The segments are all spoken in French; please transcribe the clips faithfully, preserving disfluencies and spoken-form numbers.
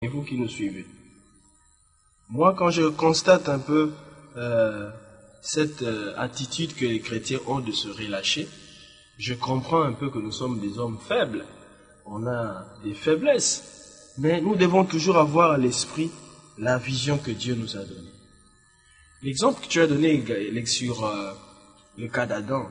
et vous qui nous suivez. Moi, quand je constate un peu euh, cette euh, attitude que les chrétiens ont de se relâcher, je comprends un peu que nous sommes des hommes faibles. On a des faiblesses. Mais nous devons toujours avoir à l'esprit la vision que Dieu nous a donnée. L'exemple que tu as donné sur euh, le cas d'Adam,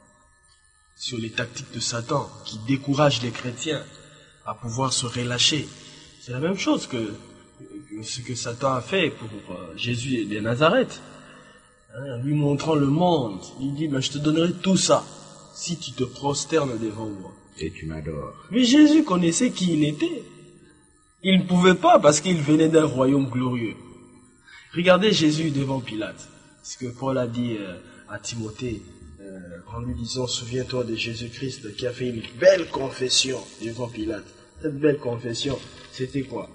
sur les tactiques de Satan qui découragent les chrétiens à pouvoir se relâcher, c'est la même chose que, que ce que Satan a fait pour euh, Jésus de Nazareth. Hein, lui montrant le monde, il dit ben, « je te donnerai tout ça si tu te prosternes devant moi. » Et tu m'adores. Mais Jésus connaissait qui il était. Il ne pouvait pas parce qu'il venait d'un royaume glorieux. Regardez Jésus devant Pilate. Ce que Paul a dit euh, à Timothée euh, en lui disant « Souviens-toi de Jésus-Christ qui a fait une belle confession devant Pilate. » Cette belle confession, c'était quoi?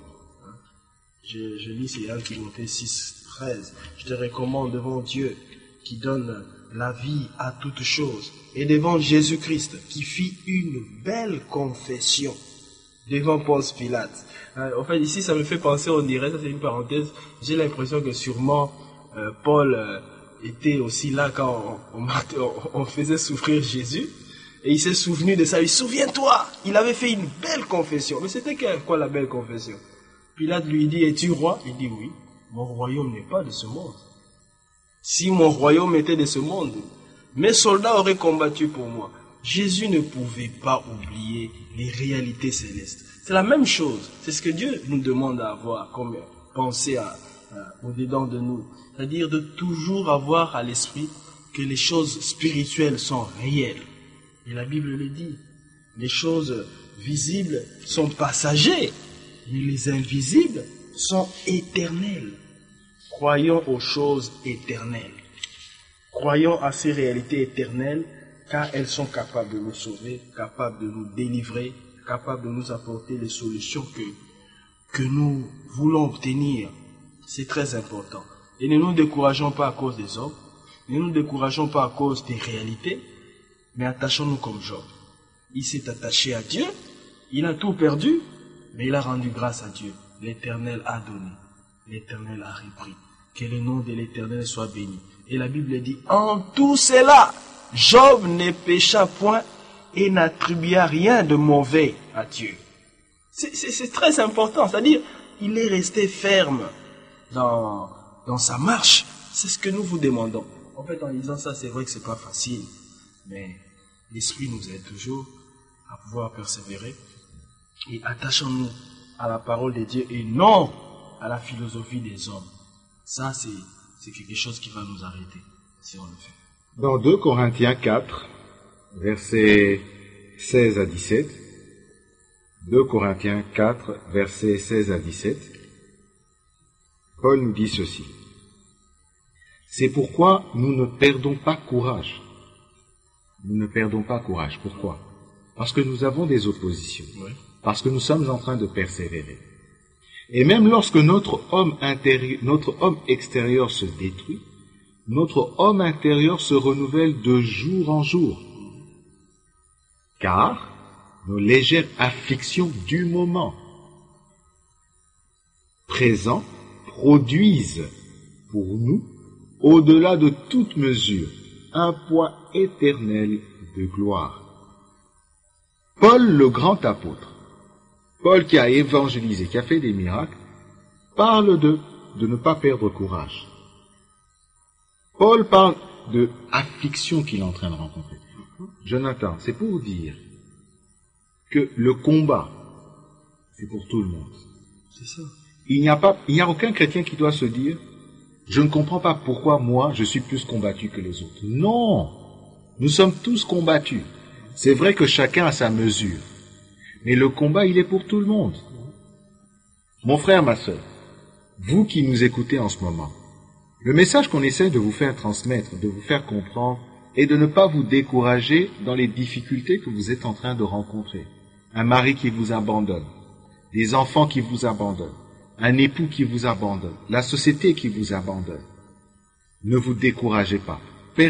je, je lis, c'est un Timothée six, treize. « Je te recommande devant Dieu qui donne la vie à toutes choses et devant Jésus-Christ qui fit une belle confession devant Ponce Pilate. » Euh, en fait, ici, ça me fait penser, on dirait, ça c'est une parenthèse, j'ai l'impression que sûrement euh, Paul euh, était aussi là quand on, on, on faisait souffrir Jésus, et il s'est souvenu de ça. Il dit, souviens-toi, il avait fait une belle confession. Mais c'était quoi la belle confession? Pilate lui dit, es-tu roi? Il dit, oui, mon royaume n'est pas de ce monde. Si mon royaume était de ce monde, mes soldats auraient combattu pour moi. Jésus ne pouvait pas oublier les réalités célestes. C'est la même chose. C'est ce que Dieu nous demande à avoir comme pensée à, à, au-dedans de nous. C'est-à-dire de toujours avoir à l'esprit que les choses spirituelles sont réelles. Et la Bible le dit. Les choses visibles sont passagères, mais les invisibles sont éternelles. Croyons aux choses éternelles. Croyons à ces réalités éternelles, car elles sont capables de nous sauver, capables de nous délivrer, capables de nous apporter les solutions que, que nous voulons obtenir. C'est très important. Et ne nous décourageons pas à cause des hommes, ne nous décourageons pas à cause des réalités, mais attachons-nous comme Job. Il s'est attaché à Dieu, il a tout perdu, mais il a rendu grâce à Dieu. L'Éternel a donné, l'Éternel a repris. Que le nom de l'Éternel soit béni. Et la Bible dit, en tout cela, Job ne pécha point et n'attribua rien de mauvais à Dieu. C'est, c'est, c'est très important, c'est-à-dire, il est resté ferme dans, dans sa marche. C'est ce que nous vous demandons. En fait, en lisant ça, c'est vrai que c'est pas facile, mais l'Esprit nous aide toujours à pouvoir persévérer et attachons-nous à la parole de Dieu et non à la philosophie des hommes. Ça, c'est, c'est quelque chose qui va nous arrêter si on le fait. Dans deux Corinthiens quatre, versets seize à dix-sept, deux Corinthiens quatre, versets seize à dix-sept, Paul nous dit ceci. C'est pourquoi nous ne perdons pas courage. Nous ne perdons pas courage. Pourquoi? Parce que nous avons des oppositions. Oui. Parce que nous sommes en train de persévérer. Et même lorsque notre homme intérieur, notre homme extérieur se détruit, notre homme intérieur se renouvelle de jour en jour. Car nos légères afflictions du moment présent produisent pour nous, au-delà de toute mesure, un poids éternel de gloire. Paul, le grand apôtre, Paul qui a évangélisé, qui a fait des miracles, parle de, de ne pas perdre courage. Paul parle de affliction qu'il est en train de rencontrer. Jonathan, c'est pour dire que le combat, c'est pour tout le monde. C'est ça. Il n'y a pas, il n'y a aucun chrétien qui doit se dire, je ne comprends pas pourquoi moi je suis plus combattu que les autres. Non, nous sommes tous combattus. C'est vrai que chacun a sa mesure. Mais le combat, il est pour tout le monde. Mon frère, ma sœur, vous qui nous écoutez en ce moment, le message qu'on essaie de vous faire transmettre, de vous faire comprendre, est de ne pas vous décourager dans les difficultés que vous êtes en train de rencontrer. Un mari qui vous abandonne, des enfants qui vous abandonnent, un époux qui vous abandonne, la société qui vous abandonne. Ne vous découragez pas.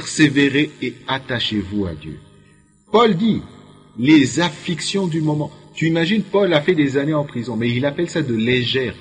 Persévérez et attachez-vous à Dieu. Paul dit, les afflictions du moment. Tu imagines, Paul a fait des années en prison, mais il appelle ça de légère